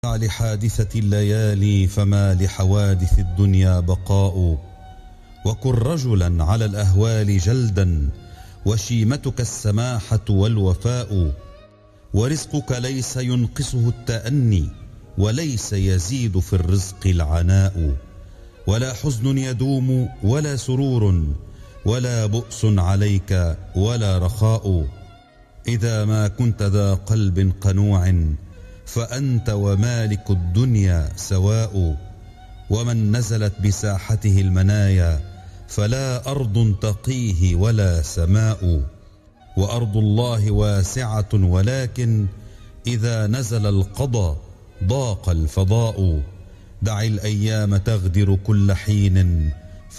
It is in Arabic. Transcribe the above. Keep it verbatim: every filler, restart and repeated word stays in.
لحادثة الليالي فما لحوادث الدنيا بقاء. وكن رجلا على الأهوال جلدا وشيمتك السماحة والوفاء. ورزقك ليس ينقصه التأني وليس يزيد في الرزق العناء. ولا حزن يدوم ولا سرور ولا بؤس عليك ولا رخاء. إذا ما كنت ذا قلب قنوع فأنت ومالك الدنيا سواء. ومن نزلت بساحته المنايا فلا أرض تقيه ولا سماء. وأرض الله واسعة ولكن إذا نزل القضاء ضاق الفضاء. دع الأيام تغدر كل حين